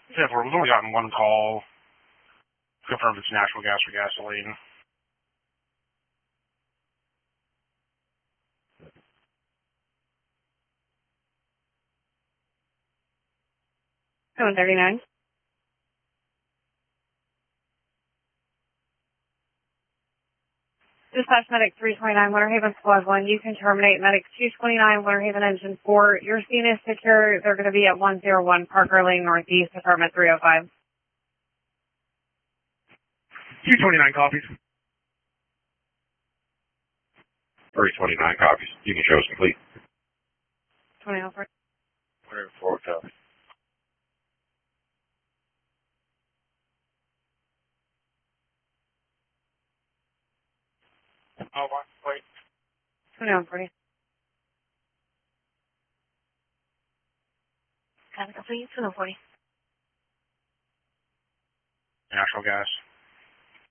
Yeah, we've only gotten one call. Confirmed it's natural gas or gasoline. $739. Dispatch Medic 329, Winter Haven Squad 1. You can terminate Medic 229, Winter Haven Engine 4. Your scene is secure. They're going to be at 101 Parker Lane Northeast, Department 305. 229 copies. 329 copies. You can show us complete. 20 over. 104 copies. Oh, wait. 20 over. Got it complete. 20 over. Natural gas.